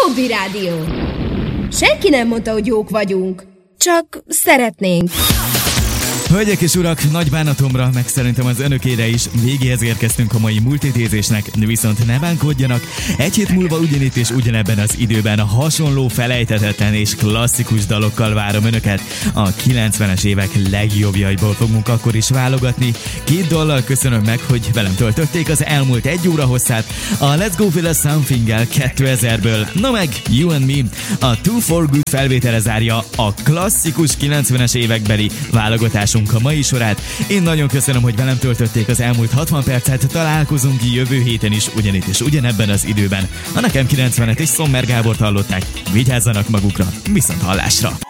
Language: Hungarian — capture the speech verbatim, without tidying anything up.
Zombi Rádió. Senki nem mondta, hogy jók vagyunk. Csak szeretnénk. Hölgyek és urak, nagy bánatomra, meg szerintem az önökére is végéhez érkeztünk a mai multitézésnek, viszont ne bánkodjanak, egy hét múlva ugyanitt és ugyanebben az időben a hasonló felejthetetlen és klasszikus dalokkal várom önöket. A kilencvenes évek legjobbjaiból fogunk akkor is válogatni. Két dallal köszönöm meg, hogy velem töltötték az elmúlt egy óra hosszát. A Let's Go Feel a Something-gel kétezrből, na meg You and Me. A Two for Good felvétele zárja a klasszikus kilencvenes évekbeli válogatásunk a mai sorát. Én nagyon köszönöm, hogy velem töltötték az elmúlt hatvan percet, találkozunk jövő héten is ugyanitt és ugyanebben az időben. A Nekem kilencvenet és Sommer Gábort hallották. Vigyázzanak magukra, viszont hallásra!